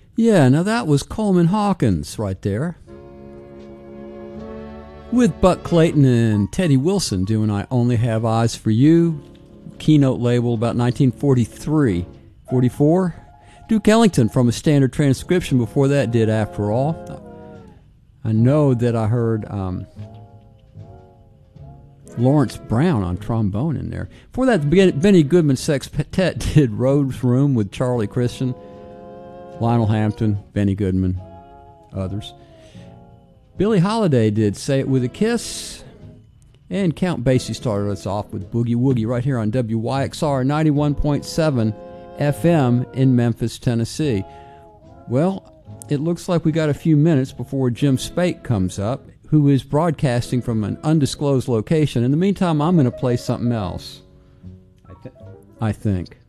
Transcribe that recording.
Yeah, now that was Coleman Hawkins right there, with Buck Clayton and Teddy Wilson doing I Only Have Eyes for You, keynote label about 1943. 44? Duke Ellington from a standard transcription before that did After All. I know that I heard Lawrence Brown on trombone in there. Before that, Benny Goodman Sextet did Rose Room with Charlie Christian, Lionel Hampton, Benny Goodman, others. Billie Holiday did Say It With a Kiss. And Count Basie started us off with Boogie Woogie right here on WYXR 91.7 FM in Memphis, Tennessee. Well, it looks like we got a few minutes before Jim Spake comes up, who is broadcasting from an undisclosed location. In the meantime, I'm going to play something else, I think.